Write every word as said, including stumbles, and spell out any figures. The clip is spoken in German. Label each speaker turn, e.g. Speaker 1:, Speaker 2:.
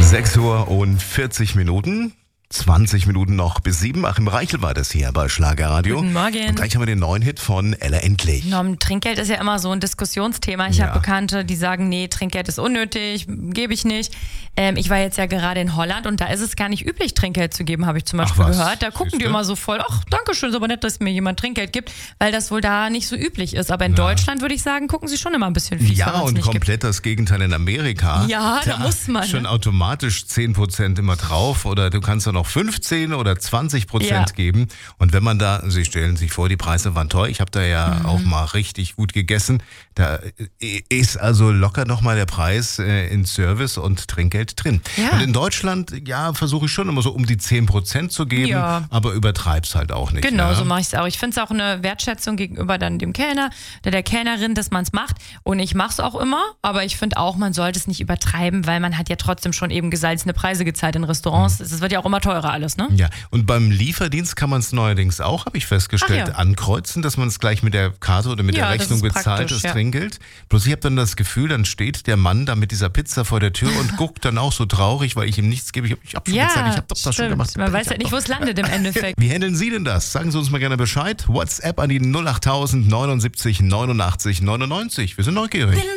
Speaker 1: sechs Uhr und vierzig Minuten. zwanzig Minuten noch bis sieben. Achim Reichel war das hier bei Schlagerradio.
Speaker 2: Guten Morgen.
Speaker 1: Und gleich haben wir den neuen Hit von Ella Endlich.
Speaker 2: Norm, Trinkgeld ist ja immer so ein Diskussionsthema. Ich
Speaker 1: Ja.
Speaker 2: habe Bekannte, die sagen, nee, Trinkgeld ist unnötig, gebe ich nicht. Ähm, ich war jetzt ja gerade in Holland und da ist es gar nicht üblich, Trinkgeld zu geben, habe ich zum Beispiel
Speaker 1: was?
Speaker 2: gehört. Da gucken
Speaker 1: Siehste?
Speaker 2: die immer so voll, ach, danke schön, ist aber nett, dass mir jemand Trinkgeld gibt, weil das wohl da nicht so üblich ist. Aber in Deutschland würde ich sagen, gucken sie schon immer ein bisschen fies,
Speaker 1: Ja,
Speaker 2: wenn man's
Speaker 1: und
Speaker 2: nicht
Speaker 1: komplett das Gegenteil in Amerika.
Speaker 2: Ja, da muss man,
Speaker 1: Schon
Speaker 2: ne?
Speaker 1: automatisch zehn Prozent immer drauf oder du kannst da noch fünfzehn oder zwanzig Prozent
Speaker 2: Ja.
Speaker 1: geben. Und wenn man da, Sie stellen sich vor, die Preise waren teuer. Ich habe da ja
Speaker 2: Mhm.
Speaker 1: auch mal richtig gut gegessen. Da ist also locker nochmal der Preis äh, in Service und Trinkgeld drin.
Speaker 2: Ja.
Speaker 1: Und in Deutschland, ja, versuche ich schon immer so um die zehn Prozent zu geben,
Speaker 2: Ja.
Speaker 1: aber übertreib's halt auch nicht.
Speaker 2: Genau,
Speaker 1: ja?
Speaker 2: so mache ich es auch. Ich finde es auch eine Wertschätzung gegenüber dann dem Kellner oder der Kellnerin, dass man es macht. Und ich mache es auch immer, aber ich finde auch, man sollte es nicht übertreiben, weil man hat ja trotzdem schon eben gesalzene Preise gezahlt in Restaurants. Es wird ja auch immer teurer alles, ne?
Speaker 1: Ja, und beim Lieferdienst kann man es neuerdings auch, habe ich festgestellt,
Speaker 2: Ach ja.
Speaker 1: ankreuzen, dass man es gleich mit der Karte oder mit
Speaker 2: Ja,
Speaker 1: der
Speaker 2: das
Speaker 1: Rechnung
Speaker 2: ist
Speaker 1: bezahlt,
Speaker 2: praktisch,
Speaker 1: das
Speaker 2: ja.
Speaker 1: Trinkgeld. Bloß ich habe dann das Gefühl, dann steht der Mann da mit dieser Pizza vor der Tür und guckt dann auch so traurig, weil ich ihm nichts gebe. Ich habe ich hab schon
Speaker 2: Ja,
Speaker 1: bezahlt, ich habe das schon
Speaker 2: stimmt.
Speaker 1: gemacht.
Speaker 2: Man weiß
Speaker 1: Ich
Speaker 2: ja
Speaker 1: hab
Speaker 2: nicht,
Speaker 1: doch-
Speaker 2: wo es landet im Endeffekt.
Speaker 1: Wie handeln Sie denn das? Sagen Sie uns mal gerne Bescheid. WhatsApp an die null acht tausend neunundsiebzig neunundachtzig neunundneunzig. Wir sind neugierig.